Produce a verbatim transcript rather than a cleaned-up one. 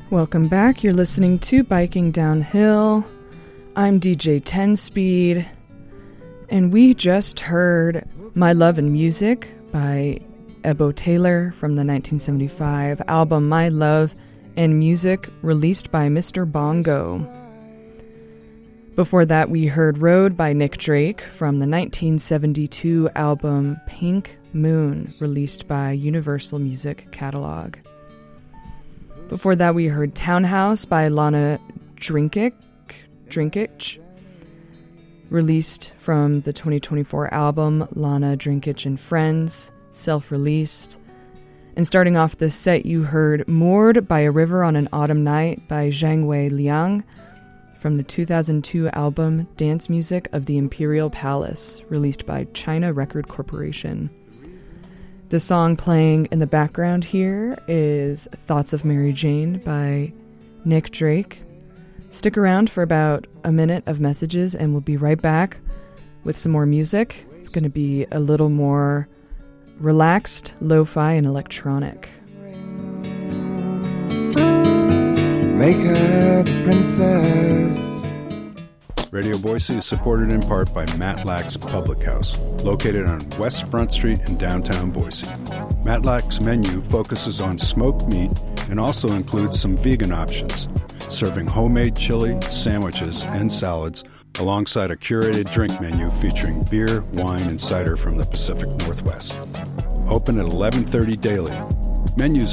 Welcome back. You're listening to Biking Downhill. I'm D J ten Speed, and we just heard My Love and Music by Ebo Taylor from the nineteen seventy-five album My Love and Music, released by Mister Bongo. Before that, we heard Road by Nick Drake from the nineteen seventy-two album Pink Moon, released by Universal Music Catalog. Before that, we heard Townhouse by Lana Drinkic, Drinkic, released from the twenty twenty-four album Lana Drinkic and Friends, self-released. And starting off this set, you heard Moored by a River on an Autumn Night by Zhang Wei Liang from the two thousand two album Dance Music of the Imperial Palace, released by China Record Corporation. The song playing in the background here is Thoughts of Mary Jane by Nick Drake. Stick around for about a minute of messages and we'll be right back with some more music. It's going to be a little more relaxed, lo-fi, and electronic. Make her the princess. Radio Boise is supported in part by Matlack's Public House, located on West Front Street in downtown Boise. Matlack's menu focuses on smoked meat and also includes some vegan options, serving homemade chili, sandwiches, and salads, alongside a curated drink menu featuring beer, wine, and cider from the Pacific Northwest. Open at eleven thirty daily. Menus